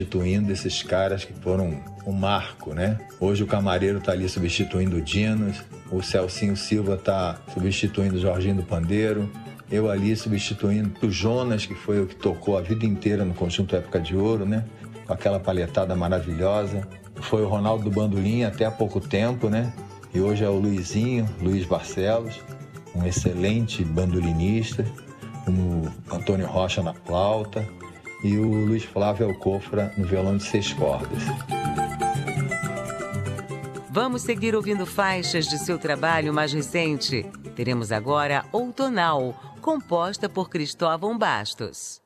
substituindo esses caras que foram um marco, né? Hoje o Camareiro está ali substituindo o Dinos, o Celcinho Silva está substituindo o Jorginho do Pandeiro, eu ali substituindo o Jonas, que foi o que tocou a vida inteira no Conjunto Época de Ouro, né? Com aquela palhetada maravilhosa. Foi o Ronaldo do Bandolim até há pouco tempo, né? E hoje é o Luiz Barcelos, um excelente bandolinista, o Antônio Rocha na flauta e o Luiz Flávio Alcofra no violão de 6 cordas. Vamos seguir ouvindo faixas de seu trabalho mais recente. Teremos agora Outonal, composta por Cristóvão Bastos.